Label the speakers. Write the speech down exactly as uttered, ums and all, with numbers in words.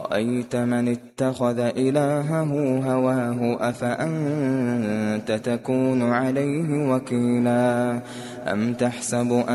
Speaker 1: أَرَأَيْتَ مَنِ اتَّخَذَ إِلَٰهَهُ هَوَاهُ أَفَأَنتَ تَكُونُ عَلَيْهِ وَكِيلًا أَمْ تَحْسَبُ